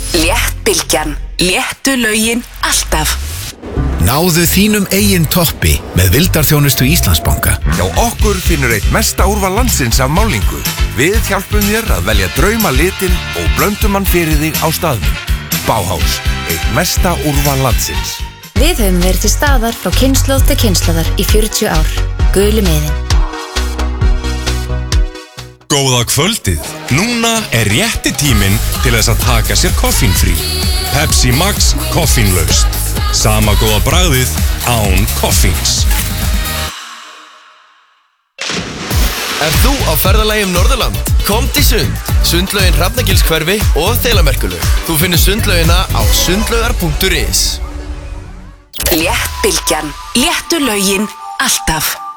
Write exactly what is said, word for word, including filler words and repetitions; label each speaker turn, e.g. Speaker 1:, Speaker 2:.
Speaker 1: Léttbylgjan. Léttu lögin alltaf.
Speaker 2: Náðu þínum eigin toppi með vildarþjónustu Íslandsbanka.
Speaker 3: Hjá okkur finnur eitt mesta úrval landsins af málingu. Við hjálpum þér að velja drauma litin og blöndum hann fyrir þig á staðnum. Bauhaus, eitt mesta úrval landsins.
Speaker 4: Við höfum verið til staðar frá kynslóð til kynslóðar í fjörutíu ár. Guli miðinn.
Speaker 5: Góða kvöldið. Núna er rétti tíminn til þess að taka sér koffínfrí. Pepsi Max koffínlaust. Sama góða bragðið án koffíns.
Speaker 6: Er þú á ferðalagi um Norðurland? Komdu í sund. Sundlaugin Hrafnagilshverfi og Þeilamerkurlaug. Þú finnur sundlaugina á sundlaugar punktur is.
Speaker 1: Léttbylgjan. Léttu lögin alltaf.